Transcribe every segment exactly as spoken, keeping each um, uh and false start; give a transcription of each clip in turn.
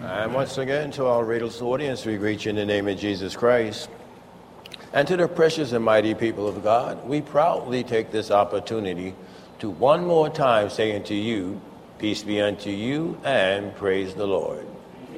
And once again, to our radio audience, we greet you in the name of Jesus Christ. And to the precious and mighty people of God, we proudly take this opportunity to one more time say unto you, peace be unto you, and praise the Lord.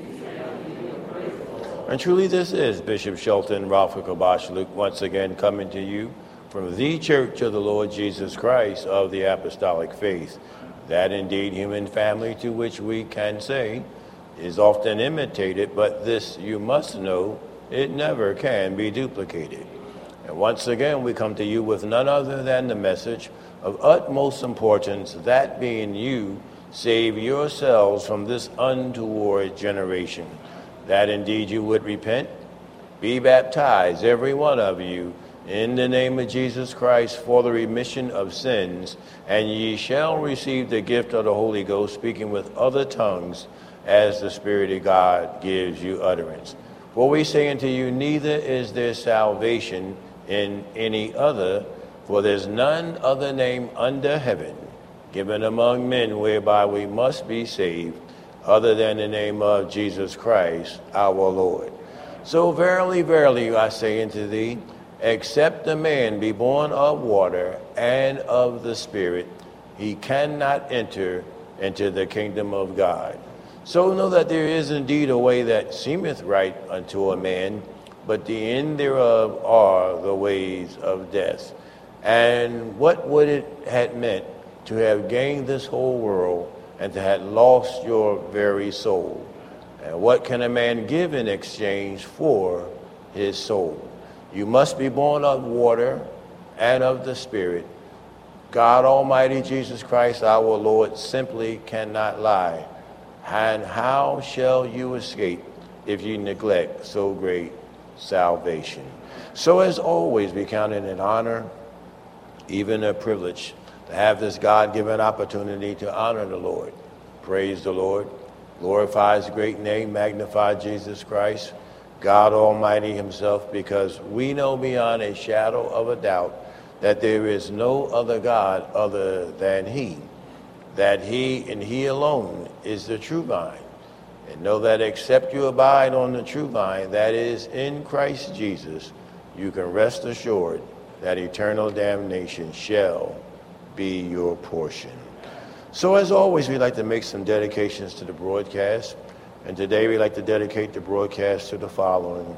And truly this is Bishop Shelton Ralph Kabashlik once again coming to you from the Church of the Lord Jesus Christ of the Apostolic Faith, that indeed human family to which we can say is often imitated, but this you must know, it never can be duplicated. And once again, we come to you with none other than the message of utmost importance, that being you save yourselves from this untoward generation, that indeed you would repent, be baptized, every one of you, in the name of Jesus Christ for the remission of sins, and ye shall receive the gift of the Holy Ghost, speaking with other tongues, as the Spirit of God gives you utterance. For we say unto you, neither is there salvation in any other, for there's none other name under heaven given among men whereby we must be saved, other than the name of Jesus Christ our Lord. So verily, verily, I say unto thee, except a man be born of water and of the Spirit, he cannot enter into the kingdom of God. So know that there is indeed a way that seemeth right unto a man, but the end thereof are the ways of death. And what would it have meant to have gained this whole world and to have lost your very soul? And what can a man give in exchange for his soul? You must be born of water and of the Spirit. God Almighty Jesus Christ our Lord simply cannot lie. And how shall you escape if you neglect so great salvation? So as always, we count it an honor, even a privilege, to have this God-given opportunity to honor the Lord. Praise the Lord. Glorify his great name. Magnify Jesus Christ, God Almighty himself, because we know beyond a shadow of a doubt that there is no other God other than he, that he and he alone is the true vine. And know that except you abide on the true vine, that is in Christ Jesus, you can rest assured that eternal damnation shall be your portion. So as always, we'd like to make some dedications to the broadcast. And today we'd like to dedicate the broadcast to the following.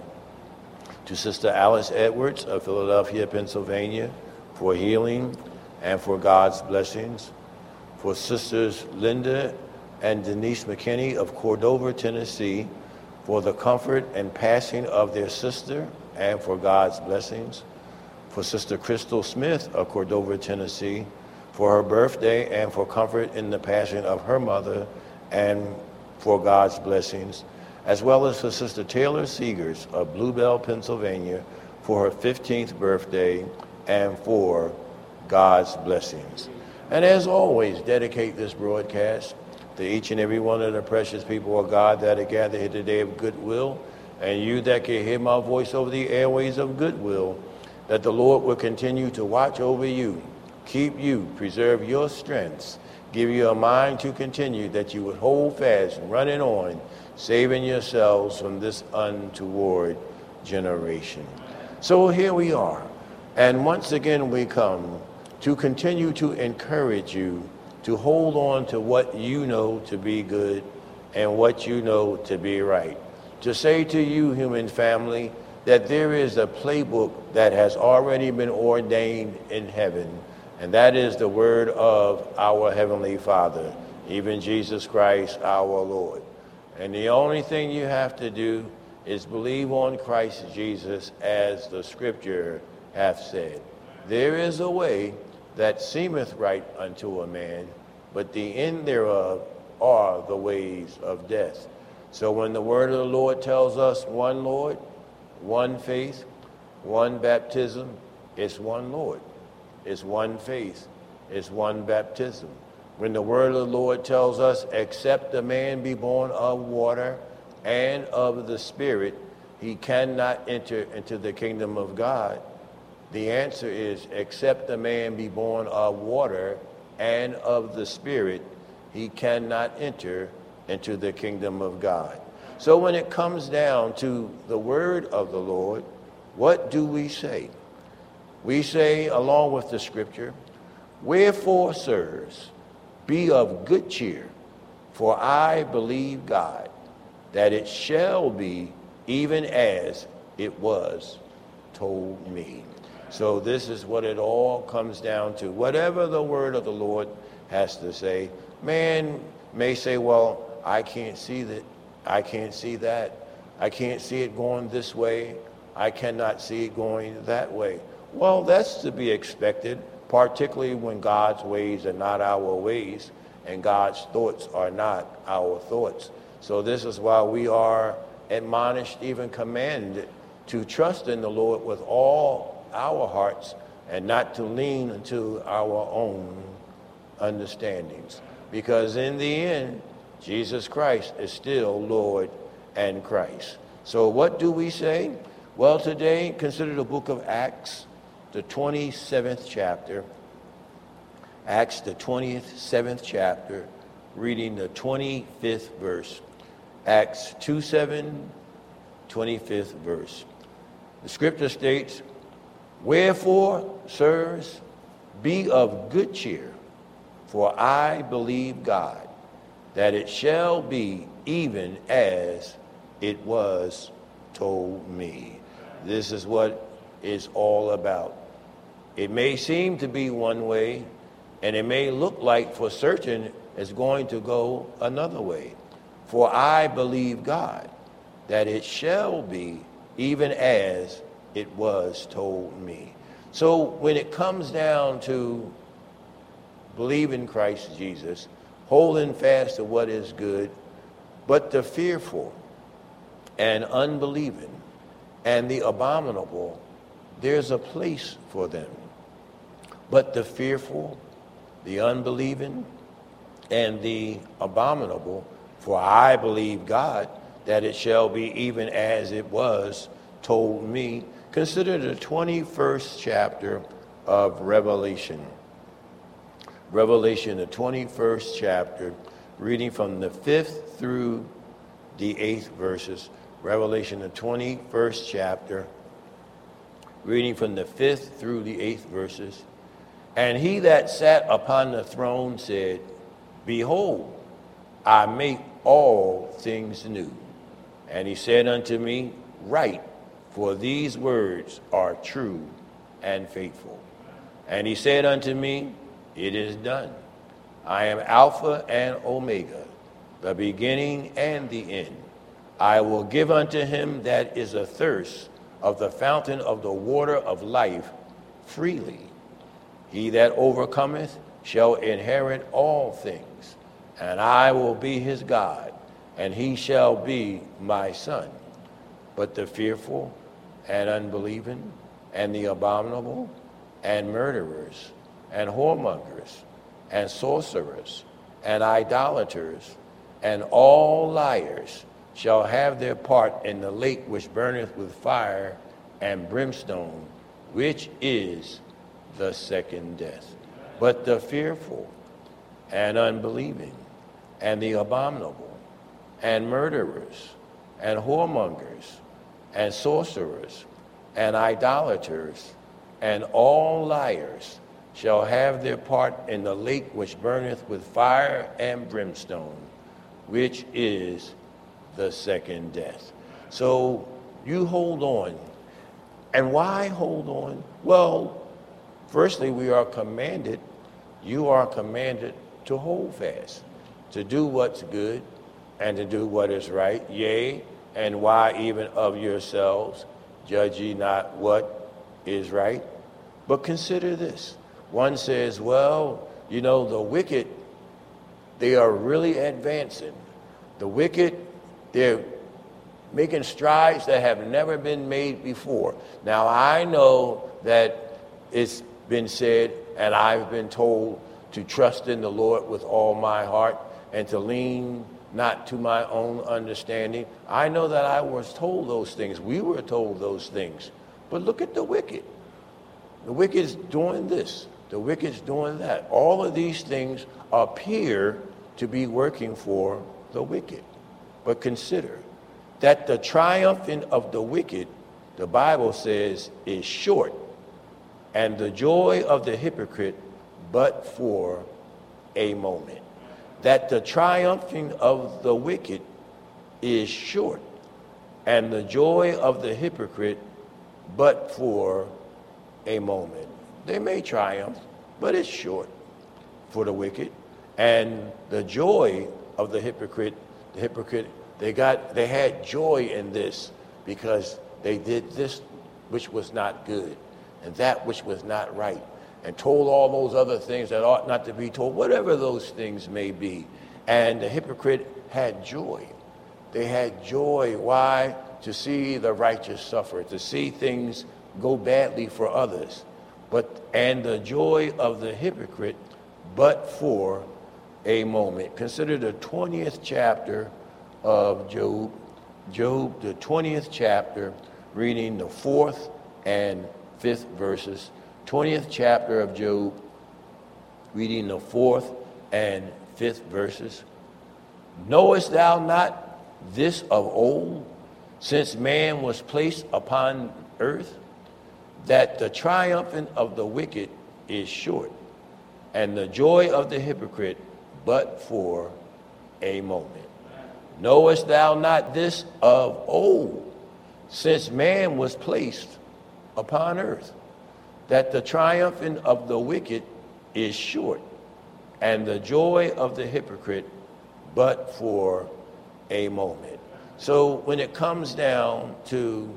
To Sister Alice Edwards of Philadelphia, Pennsylvania, for healing and for God's blessings. For Sisters Linda and Denise McKinney of Cordova, Tennessee, for the comfort and passing of their sister and for God's blessings. For Sister Crystal Smith of Cordova, Tennessee, for her birthday and for comfort in the passing of her mother and for God's blessings, as well as for Sister Taylor Seegers of Bluebell, Pennsylvania, for her fifteenth birthday and for God's blessings. And as always, dedicate this broadcast to each and every one of the precious people of God that are gathered here today of goodwill, and you that can hear my voice over the airways of goodwill, that the Lord will continue to watch over you, keep you, preserve your strengths, give you a mind to continue, that you would hold fast, running on, saving yourselves from this untoward generation. So here we are, and once again we come to continue to encourage you to hold on to what you know to be good and what you know to be right. To say to you, human family, that there is a playbook that has already been ordained in heaven, and that is the word of our Heavenly Father, even Jesus Christ our Lord. And the only thing you have to do is believe on Christ Jesus, as the scripture hath said. There is a way that seemeth right unto a man, but the end thereof are the ways of death. So when the word of the Lord tells us one Lord, one faith, one baptism, it's one Lord. It's one faith. It's one baptism. When the word of the Lord tells us, except a man be born of water and of the Spirit, he cannot enter into the kingdom of God, the answer is, except a man be born of water and of the Spirit, he cannot enter into the kingdom of God. So when it comes down to the word of the Lord, what do we say? We say, along with the scripture, wherefore, sirs, be of good cheer, for I believe God, that it shall be even as it was told me. So this is what it all comes down to. Whatever the word of the Lord has to say, man may say, well, I can't see that. I can't see that. I can't see it going this way. I cannot see it going that way. Well, that's to be expected, particularly when God's ways are not our ways and God's thoughts are not our thoughts. So this is why we are admonished, even commanded, to trust in the Lord with all our hearts and not to lean into our own understandings. Because in the end, Jesus Christ is still Lord and Christ. So what do we say? Well, today, consider the book of Acts, the twenty-seventh chapter. Acts, the twenty-seventh chapter, reading the twenty-fifth verse. Acts two seven, twenty-fifth verse. The scripture states, wherefore, sirs, be of good cheer, for I believe God, that it shall be even as it was told me. This is what it's all about. It may seem to be one way, and it may look like for certain it's going to go another way. For I believe God, that it shall be even as it was told me. So when it comes down to believing Christ Jesus, holding fast to what is good, but the fearful and unbelieving and the abominable, there's a place for them. But the fearful, the unbelieving, and the abominable, for I believe God, that it shall be even as it was told me. Consider the twenty-first chapter of Revelation. Revelation, the twenty-first chapter, reading from the fifth through the eighth verses. Revelation, the twenty-first chapter, reading from the fifth through the eighth verses. And he that sat upon the throne said, behold, I make all things new. And he said unto me, write, for these words are true and faithful. And he said unto me, it is done. I am Alpha and Omega, the beginning and the end. I will give unto him that is athirst of the fountain of the water of life freely. He that overcometh shall inherit all things, and I will be his God, and he shall be my son. But the fearful and unbelieving, and the abominable, and murderers, and whoremongers, and sorcerers, and idolaters, and all liars shall have their part in the lake which burneth with fire and brimstone, which is the second death. But the fearful and unbelieving, and the abominable, and murderers, and whoremongers, and sorcerers, and idolaters, and all liars shall have their part in the lake which burneth with fire and brimstone, which is the second death. So you hold on. And why hold on? Well, firstly, we are commanded, you are commanded to hold fast, to do what's good and to do what is right. Yea, and why even of yourselves judge ye not what is right? But consider this. One says, well, you know, the wicked, they are really advancing. The wicked, they're making strides that have never been made before. Now, I know that it's been said, and I've been told to trust in the Lord with all my heart and to lean not to my own understanding. I know that I was told those things. We were told those things. But look at the wicked. The wicked's doing this. The wicked's doing that. All of these things appear to be working for the wicked. But consider, that the triumphing of the wicked, the Bible says, is short, and the joy of the hypocrite but for a moment. That the triumphing of the wicked is short, and the joy of the hypocrite but for a moment. They may triumph, but it's short for the wicked. And the joy of the hypocrite, the hypocrite, they got, they had joy in this because they did this which was not good and that which was not right, and told all those other things that ought not to be told, whatever those things may be. And the hypocrite had joy. They had joy. Why? To see the righteous suffer, to see things go badly for others. But and the joy of the hypocrite, but for a moment. Consider the twentieth chapter of Job. Job, the twentieth chapter, reading the fourth and fifth verses. twentieth chapter of Job, reading the fourth and fifth verses. Knowest thou not this of old, since man was placed upon earth, that the triumphing of the wicked is short, and the joy of the hypocrite but for a moment? Knowest thou not this of old, since man was placed upon earth, that the triumphing of the wicked is short, and the joy of the hypocrite but for a moment? So when it comes down to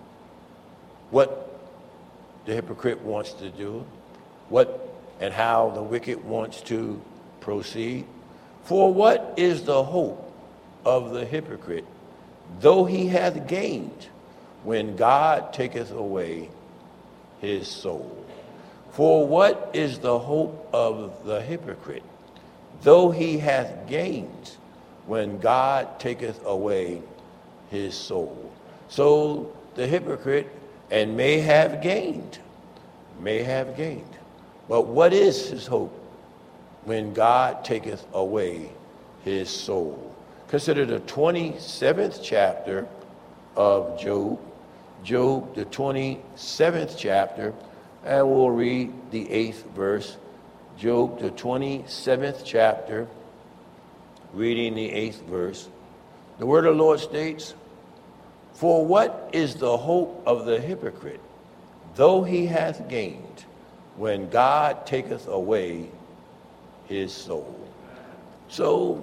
what the hypocrite wants to do, what and how the wicked wants to proceed, for what is the hope of the hypocrite, though he hath gained, when God taketh away his soul? For what is the hope of the hypocrite, though he hath gained, when God taketh away his soul? So the hypocrite and may have gained, may have gained. But what is his hope when God taketh away his soul? Consider the twenty-seventh chapter of Job. Job, the twenty-seventh chapter, and we'll read the eighth verse. Job, the twenty-seventh chapter, reading the eighth verse. The word of the Lord states, for what is the hope of the hypocrite, though he hath gained, when God taketh away his soul? So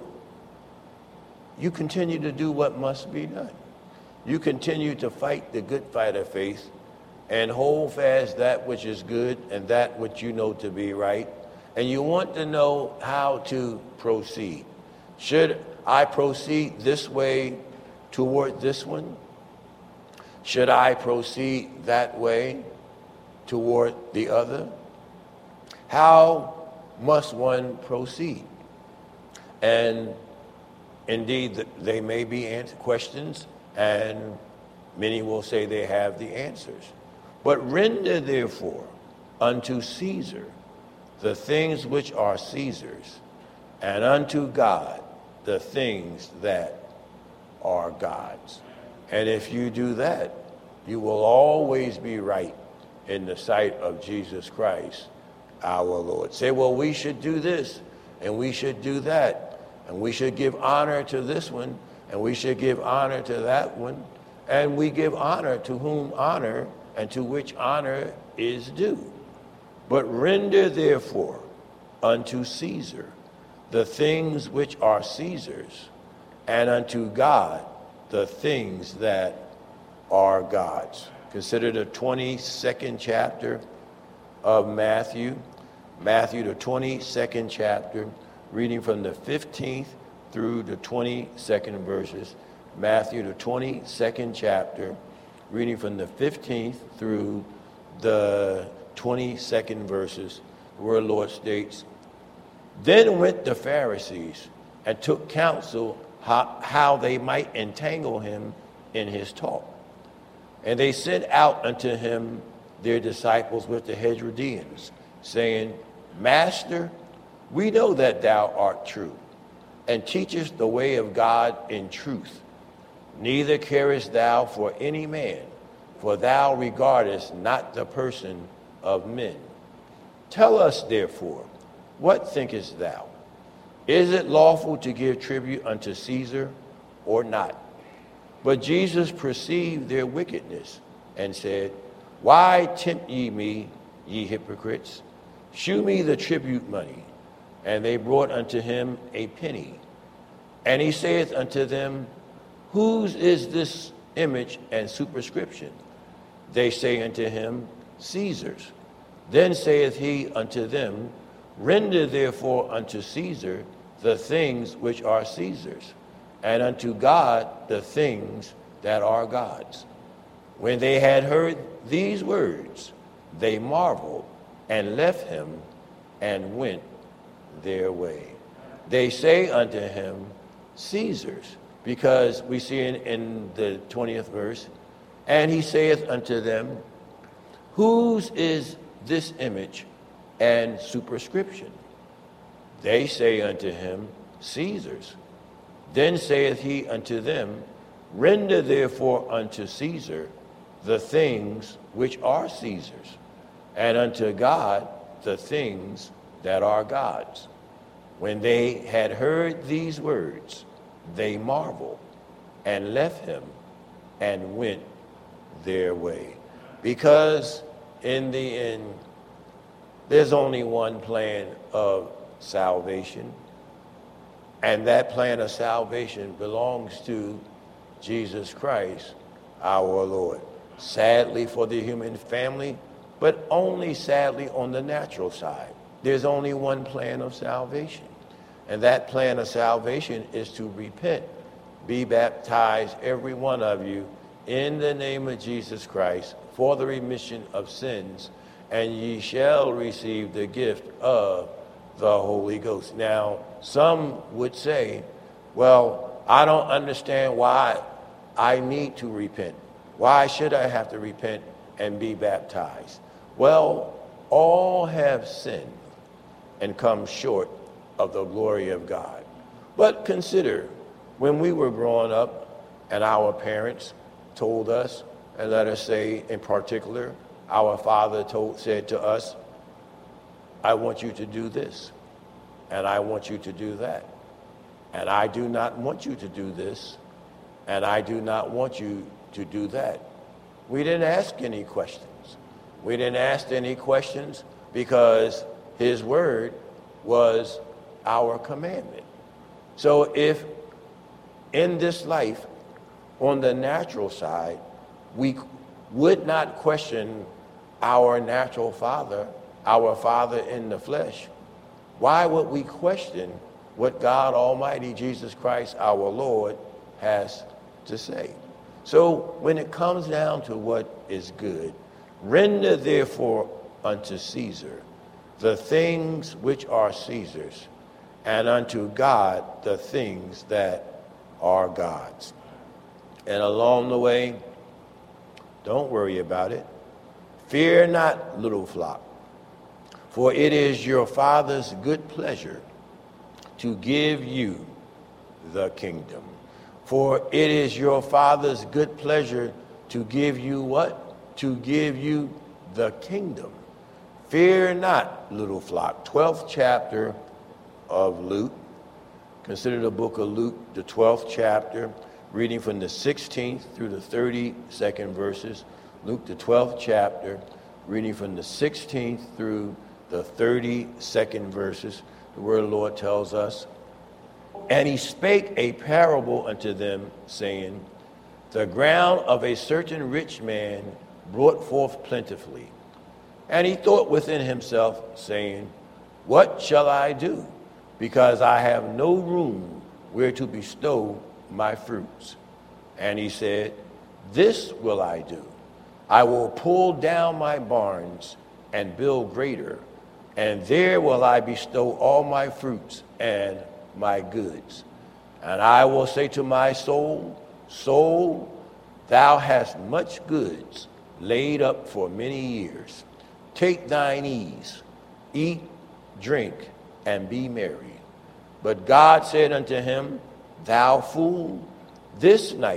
you continue to do what must be done. You continue to fight the good fight of faith and hold fast that which is good and that which you know to be right. And you want to know how to proceed. Should I proceed this way toward this one? Should I proceed that way toward the other? How must one proceed? And indeed, they may be questions, and many will say they have the answers. But render therefore unto Caesar the things which are Caesar's, and unto God the things that are God's. And if you do that, you will always be right in the sight of Jesus Christ, our Lord. Say, well, we should do this, and we should do that, and we should give honor to this one, and we should give honor to that one, and we give honor to whom honor and to which honor is due. But render therefore unto Caesar the things which are Caesar's, and unto God the things that are God's. Consider the twenty-second chapter of Matthew. Matthew, the twenty-second chapter, reading from the fifteenth through the twenty-second verses. Matthew, the twenty-second chapter, reading from the fifteenth through the twenty-second verses, where the Lord states, then went the Pharisees and took counsel how, how they might entangle him in his talk. And they sent out unto him their disciples with the Herodians, saying, Master, we know that thou art true, and teachest the way of God in truth, Neither carest thou for any man, for thou regardest not the person of men. Tell us, therefore, what thinkest thou? Is it lawful to give tribute unto Caesar or not? But Jesus perceived their wickedness and said, Why tempt ye me, ye hypocrites? Shew me the tribute money. And they brought unto him a penny. And he saith unto them, Whose is this image and superscription? They say unto him, Caesar's. Then saith he unto them, Render therefore unto Caesar the things which are Caesar's, and unto God the things that are God's. When they had heard these words, they marveled and left him and went their way. They say unto him, Caesar's, because we see in, in the twentieth verse, and he saith unto them, Whose is this image and superscription? They say unto him, Caesar's. Then saith he unto them, Render therefore unto Caesar the things which are Caesar's, and unto God the things that are God's. When they had heard these words, they marveled and left him and went their way. Because in the end, there's only one plan of salvation, and that plan of salvation belongs to Jesus Christ, our Lord. Sadly for the human family, but only sadly on the natural side. There's only one plan of salvation, and that plan of salvation is to repent, be baptized, every one of you, in the name of Jesus Christ for the remission of sins, and ye shall receive the gift of the Holy Ghost. Now, some would say, well, I don't understand why I need to repent. Why should I have to repent and be baptized? Well, all have sinned and come short of the glory of God. But consider, when we were growing up and our parents told us, and let us say in particular, our father told, said to us, I want you to do this, and I want you to do that, and I do not want you to do this, and I do not want you to do that. We didn't ask any questions. We didn't ask any questions because his word was our commandment. So if in this life, on the natural side, we would not question our natural father, our father in the flesh, why would we question what God Almighty, Jesus Christ, our Lord, has to say? So when it comes down to what is good, render therefore unto Caesar the things which are Caesar's, and unto God the things that are God's. And along the way, don't worry about it. Fear not, little flock, for it is your Father's good pleasure to give you the kingdom. For it is your Father's good pleasure to give you what? To give you the kingdom. Fear not, little flock. twelfth chapter of Luke. Consider the book of Luke, the twelfth chapter, reading from the sixteenth through the thirty-second verses. Luke, the twelfth chapter, reading from the sixteenth through the thirty-second verses. The word of the Lord tells us, And he spake a parable unto them, saying, The ground of a certain rich man brought forth plentifully. And he thought within himself, saying, What shall I do? Because I have no room where to bestow my fruits. And he said, This will I do. I will pull down my barns and build greater, and there will I bestow all my fruits and my goods. And I will say to my soul, Soul, thou hast much goods laid up for many years. Take thine ease, eat, drink, and be merry. But God said unto him, Thou fool, this night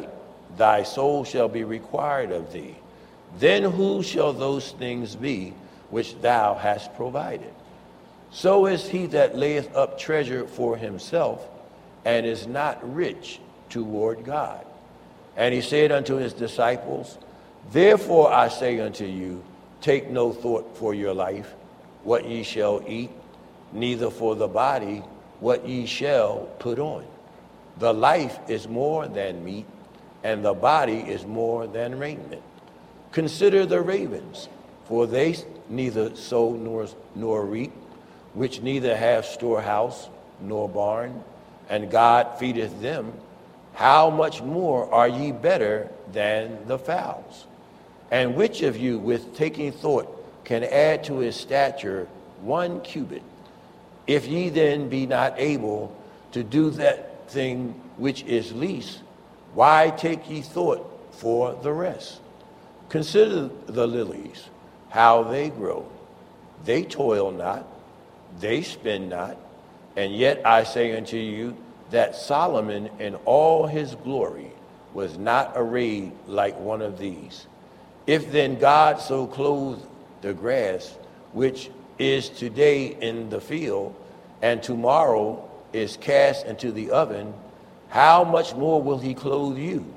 thy soul shall be required of thee. Then who shall those things be which thou hast provided? So is he that layeth up treasure for himself, and is not rich toward God. And he said unto his disciples, Therefore I say unto you, take no thought for your life, what ye shall eat, neither for the body, what ye shall put on. The life is more than meat, and the body is more than raiment. Consider the ravens, for they neither sow nor, nor reap, which neither have storehouse nor barn, and God feedeth them. How much more are ye better than the fowls? And which of you, with taking thought, can add to his stature one cubit? If ye then be not able to do that thing which is least, why take ye thought for the rest? Consider the lilies, how they grow. They toil not, they spin not, and yet I say unto you that Solomon in all his glory was not arrayed like one of these. If then God so clothe the grass, which is today in the field, and tomorrow is cast into the oven, how much more will he clothe you,